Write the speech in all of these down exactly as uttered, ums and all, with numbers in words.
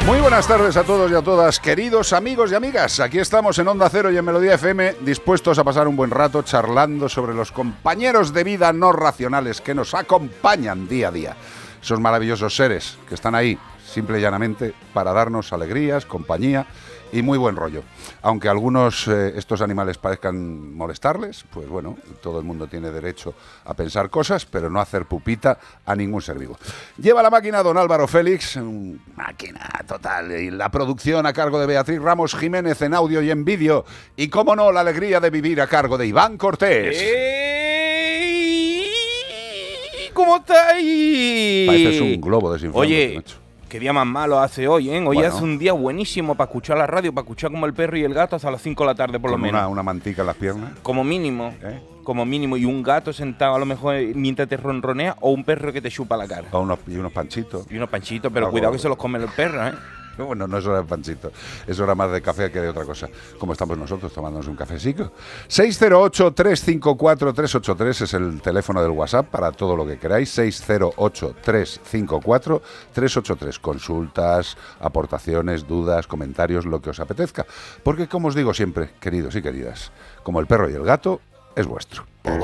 Muy buenas tardes a todos y a todas, queridos amigos y amigas. Aquí estamos en Onda Cero y en Melodía F M, dispuestos a pasar un buen rato charlando sobre los compañeros de vida no racionales que nos acompañan día a día. Esos maravillosos seres que están ahí, simple y llanamente, para darnos alegrías, compañía y muy buen rollo. Aunque a algunos eh, estos animales parezcan molestarles, pues bueno, todo el mundo tiene derecho a pensar cosas, pero no hacer pupita a ningún ser vivo. Lleva la máquina don Álvaro Félix, un máquina total, y la producción a cargo de Beatriz Ramos Jiménez en audio y en vídeo, y cómo no, la alegría de vivir a cargo de Iván Cortés. ¡Ey! ¿Cómo estáis? Pareces un globo desinflado. Oye, macho. qué día más malo hace hoy, ¿eh? Hoy Bueno. hace un día buenísimo para escuchar la radio, para escuchar como el perro y el gato hasta las cinco de la tarde por lo Con menos. una, una mantica en las piernas. Como mínimo, ¿Eh? como mínimo. Y un gato sentado a lo mejor mientras te ronronea o un perro que te chupa la cara. O unos, y unos panchitos. Y unos panchitos, pero Algo- cuidado que se los come el perro, ¿eh? Bueno, no es hora de panchito, es hora más de café que de otra cosa. Como estamos nosotros tomándonos un cafecito. seis cero ocho, tres cinco cuatro, tres ocho tres es el teléfono del WhatsApp para todo lo que queráis. seis cero ocho, tres cinco cuatro, tres ocho tres. Consultas, aportaciones, dudas, comentarios, lo que os apetezca. Porque, como os digo siempre, queridos y queridas, como el perro y el gato, es vuestro.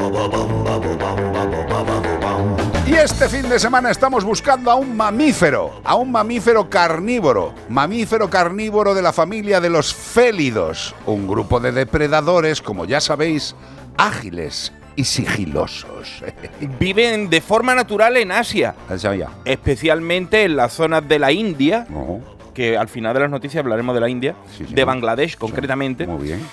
Y este fin de semana estamos buscando a un mamífero, a un mamífero carnívoro, mamífero carnívoro de la familia de los félidos, un grupo de depredadores, como ya sabéis, ágiles y sigilosos. Viven de forma natural en Asia, ¿Sabía? especialmente en las zonas de la India, No. que al final de las noticias hablaremos de la India, Sí, sí. de Bangladesh Sí. concretamente, Muy bien,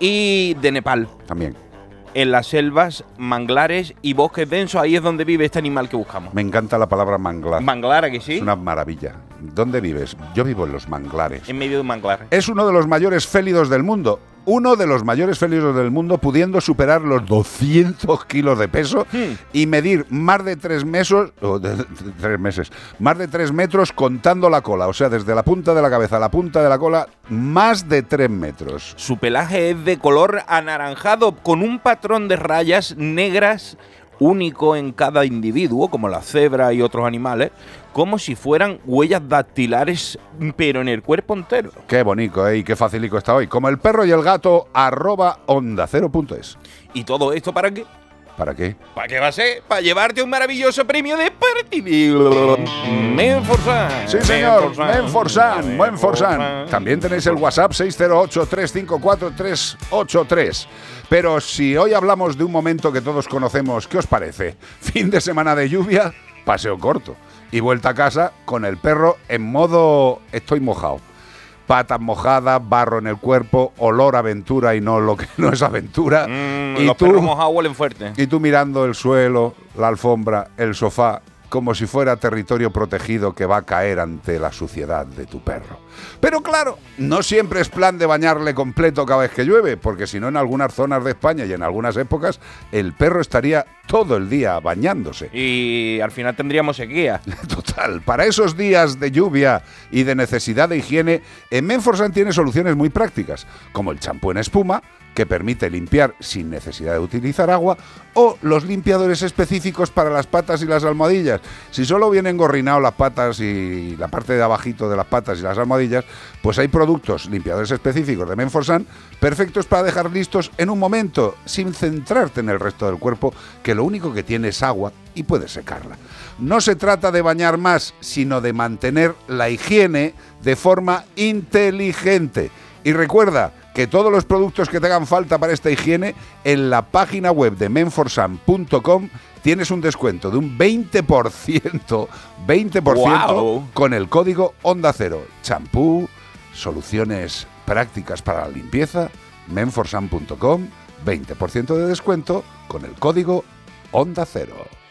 y de Nepal. también. En las selvas, manglares y bosques densos, ahí es donde vive este animal que buscamos. Me encanta la palabra manglar. Manglar, ¿a que sí? Es una maravilla. ¿Dónde vives? Yo vivo en los manglares. En medio de un manglar. Es uno de los mayores félidos del mundo. Uno de los mayores félidos del mundo, pudiendo superar los doscientos kilos de peso Hmm. y medir más de tres meses, o de, de- de- tres meses, más de tres metros contando la cola. O sea, desde la punta de la cabeza a la punta de la cola, más de tres metros. Su pelaje es de color anaranjado con un patrón de rayas negras único en cada individuo, como la cebra y otros animales, como si fueran huellas dactilares, pero en el cuerpo entero. Qué bonito, ¿eh? Y qué facilico está hoy. Como el perro y el gato, arroba onda cero punto es. ¿Y todo esto para qué? ¿Para qué? ¿Para qué va a ser? Para llevarte un maravilloso premio de partido. Menforsan. Sí, señor. Menforsan. Menforsan. También tenéis el WhatsApp seis cero ocho, tres cinco cuatro, tres ocho tres. Pero si hoy hablamos de un momento que todos conocemos, ¿qué os parece? Fin de semana de lluvia, paseo corto. Y vuelta a casa con el perro en modo estoy mojado. Patas mojadas, barro en el cuerpo, olor a aventura y no lo que no es aventura. Mm, y los tú- perros mojados huelen fuerte. Y tú mirando el suelo, la alfombra, el sofá, como si fuera territorio protegido que va a caer ante la suciedad de tu perro. Pero claro, no siempre es plan de bañarle completo cada vez que llueve, porque si no en algunas zonas de España y en algunas épocas, el perro estaría todo el día bañándose. Y al final tendríamos sequía. Total, para esos días de lluvia y de necesidad de higiene, en Menforsan tiene soluciones muy prácticas, como el champú en espuma, que permite limpiar sin necesidad de utilizar agua, o los limpiadores específicos para las patas y las almohadillas. Si solo vienen gorrinados las patas y la parte de abajito de las patas y las almohadillas, pues hay productos, limpiadores específicos de Menforsan, perfectos para dejar listos en un momento, sin centrarte en el resto del cuerpo, que lo único que tiene es agua y puedes secarla. No se trata de bañar más, sino de mantener la higiene de forma inteligente. Y recuerda que todos los productos que te hagan falta para esta higiene, en la página web de menforsan punto com tienes un descuento de un veinte por ciento, veinte por ciento ¡Guau! con el código Onda Cero. Champú, soluciones prácticas para la limpieza, menforsan punto com, veinte por ciento de descuento con el código Onda Cero.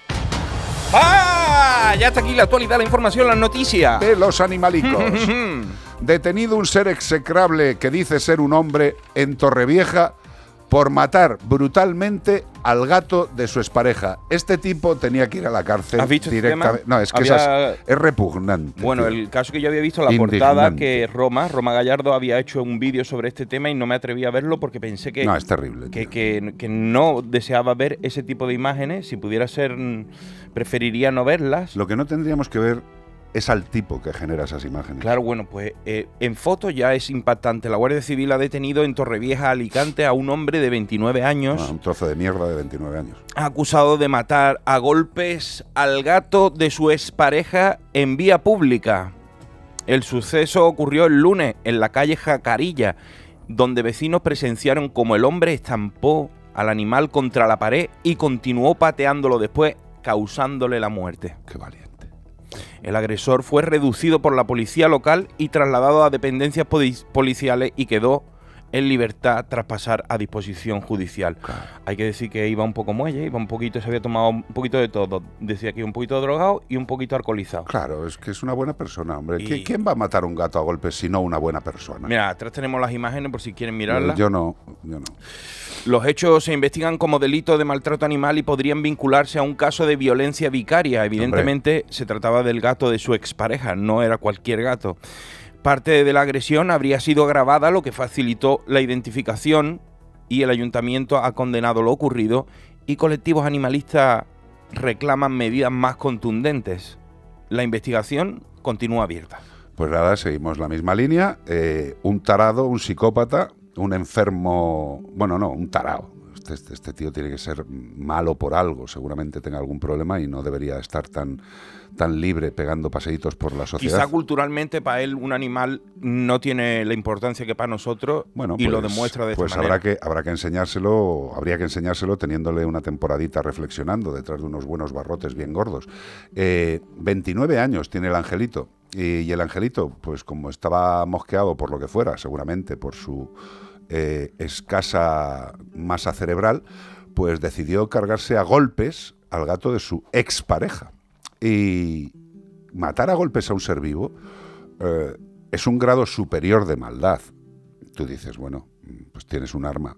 ¡Ah! Ya está aquí la actualidad, la información, las noticias. De los animalicos. Detenido un ser execrable que dice ser un hombre en Torrevieja por matar brutalmente al gato de su expareja. Este tipo tenía que ir a la cárcel. ¿Has visto este directamente. tema? No, es que Había- esas- es repugnante. Bueno, tío. el caso que yo había visto, la Indignante. portada, que Roma, Roma Gallardo había hecho un vídeo sobre este tema y no me atreví a verlo porque pensé que, No, es terrible, que, tío. que, que no deseaba ver ese tipo de imágenes. Si pudiera ser, mm, preferiría no verlas. Lo que no tendríamos que ver es al tipo que genera esas imágenes. Claro, bueno, pues eh, en foto ya es impactante. La Guardia Civil ha detenido en Torrevieja, Alicante, a un hombre de veintinueve años. Ah, un trozo de mierda de veintinueve años. Acusado de matar a golpes al gato de su expareja en vía pública. El suceso ocurrió el lunes en la calle Jacarilla, donde vecinos presenciaron como el hombre estampó al animal contra la pared y continuó pateándolo después, causándole la muerte. Qué valiente. El agresor fue reducido por la policía local y trasladado a dependencias policiales y quedó en libertad tras pasar a disposición judicial. Claro. Hay que decir que iba un poco muelle, iba un poquito, se había tomado un poquito de todo. Decía que iba un poquito drogado y un poquito alcoholizado. Claro, es que es una buena persona, hombre. Y... ¿Quién va a matar a un gato a golpes si no una buena persona? Mira, atrás tenemos las imágenes por si quieren mirarlas. Yo no, yo no. Los hechos se investigan como delito de maltrato animal y podrían vincularse a un caso de violencia vicaria. Evidentemente, hombre, se trataba del gato de su expareja, no era cualquier gato. Parte de la agresión habría sido grabada, lo que facilitó la identificación, y el ayuntamiento ha condenado lo ocurrido y colectivos animalistas reclaman medidas más contundentes. La investigación continúa abierta. Pues nada, seguimos la misma línea. Eh, un tarado, un psicópata, un enfermo... Bueno, no, un tarao. Este, este, este tío tiene que ser malo por algo, seguramente tenga algún problema y no debería estar tan, tan libre pegando paseitos por la sociedad. Quizá culturalmente para él un animal no tiene la importancia que para nosotros, bueno, y pues, lo demuestra de pues esta habrá manera. Que, habrá que enseñárselo, habría que enseñárselo teniéndole una temporadita reflexionando detrás de unos buenos barrotes bien gordos. Eh, veintinueve años tiene el angelito y, y el angelito, pues como estaba mosqueado por lo que fuera, seguramente por su... Eh, escasa masa cerebral, pues decidió cargarse a golpes al gato de su expareja. Y matar a golpes a un ser vivo eh, es un grado superior de maldad. Tú dices, bueno, pues tienes un arma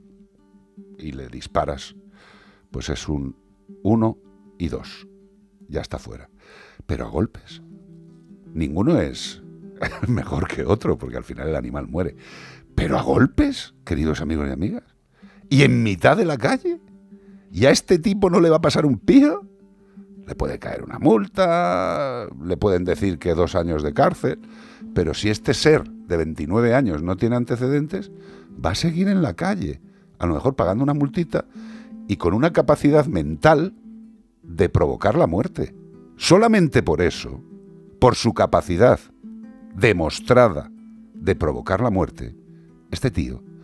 y le disparas, pues es un uno y dos. Ya está fuera. Pero a golpes. Ninguno es mejor que otro, porque al final el animal muere. Pero a golpes, queridos amigos y amigas, y en mitad de la calle, y a este tipo no le va a pasar un pío, le puede caer una multa, le pueden decir que dos años de cárcel, pero si este ser de veintinueve años no tiene antecedentes, va a seguir en la calle, a lo mejor pagando una multita y con una capacidad mental de provocar la muerte. Solamente por eso, por su capacidad demostrada de provocar la muerte, este tío